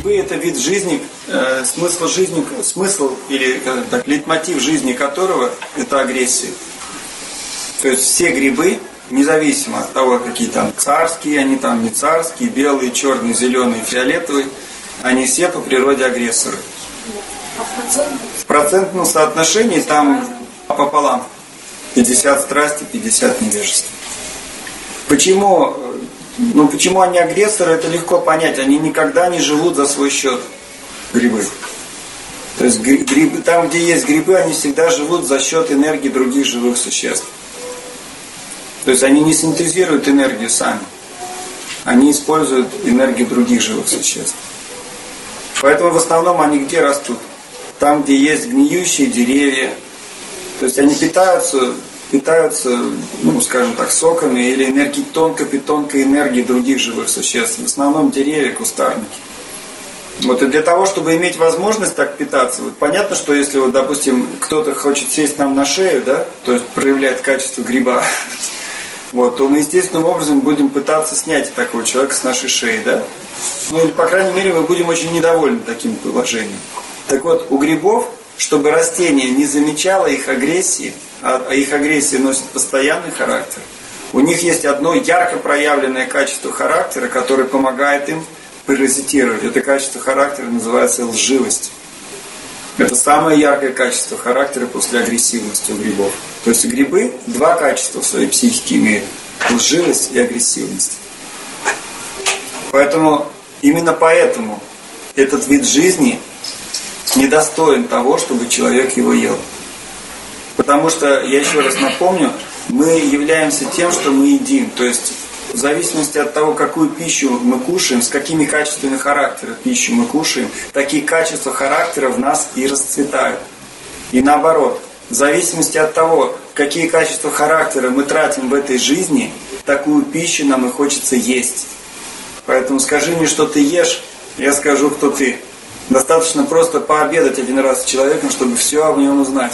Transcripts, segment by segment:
Грибы – это вид жизни, смысл или так, лейтмотив жизни которого – это агрессия. То есть все грибы, независимо от того, какие там царские, они там не царские, белые, черные, зеленые, фиолетовые, они все по природе агрессоры. В процентном соотношении там пополам. 50 страсти, 50 невежества. Почему они агрессоры, это легко понять. Они никогда не живут за свой счет, грибы. То есть грибы, там, где есть грибы, они всегда живут за счет энергии других живых существ. То есть они не синтезируют энергию сами. Они используют энергию других живых существ. Поэтому в основном они где растут? Там, где есть гниющие деревья. То есть они питаются, скажем так, соками или тонкой энергией других живых существ. В основном деревья, кустарники. Вот и для того, чтобы иметь возможность так питаться, вот понятно, что если, вот, допустим, кто-то хочет сесть нам на шею, да, то есть проявляет качество гриба, вот, то мы естественным образом будем пытаться снять такого человека с нашей шеи, да? Ну, или, по крайней мере, мы будем очень недовольны таким положением. Так вот, у грибов, чтобы растение не замечало их агрессии, а их агрессия носит постоянный характер, у них есть одно ярко проявленное качество характера, которое помогает им паразитировать. Это качество характера называется лживость. Это самое яркое качество характера после агрессивности у грибов. То есть грибы два качества в своей психике имеют. Лживость и агрессивность. Именно поэтому этот вид жизни недостоин того, чтобы человек его ел. Потому что, я еще раз напомню, мы являемся тем, что мы едим. То есть в зависимости от того, какую пищу мы кушаем, с какими качествами характера пищу мы кушаем, такие качества характера в нас и расцветают. И наоборот, в зависимости от того, какие качества характера мы тратим в этой жизни, такую пищу нам и хочется есть. Поэтому скажи мне, что ты ешь, я скажу, кто ты. Достаточно просто пообедать один раз с человеком, чтобы все об нем узнать.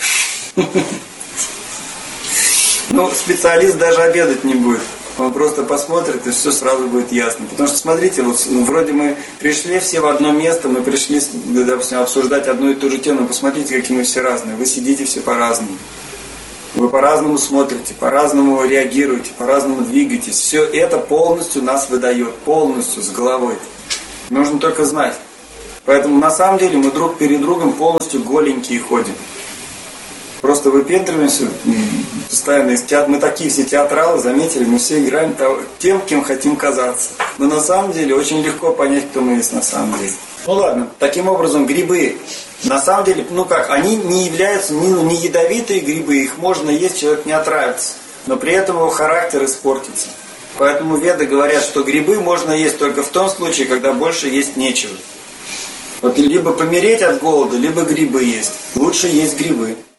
Специалист даже обедать не будет. Он просто посмотрит, и все сразу будет ясно. Потому что, смотрите, вроде мы пришли все в одно место, мы пришли, допустим, обсуждать одну и ту же тему. Посмотрите, какие мы все разные. Вы сидите все по-разному. Вы по-разному смотрите, по-разному реагируете, по-разному двигаетесь. Все это полностью нас выдает, полностью, с головой. Нужно только знать. Поэтому, на самом деле, мы друг перед другом полностью голенькие ходим. Просто выпендриваемся постоянно. Мы такие все театралы, заметили, мы все играем тем, кем хотим казаться. Но на самом деле очень легко понять, кто мы есть на самом деле. Ладно, таким образом грибы, на самом деле, они не являются не ядовитые грибы, их можно есть, человек не отравится. Но при этом его характер испортится. Поэтому веды говорят, что грибы можно есть только в том случае, когда больше есть нечего. Вот либо помереть от голода, либо грибы есть. Лучше есть грибы.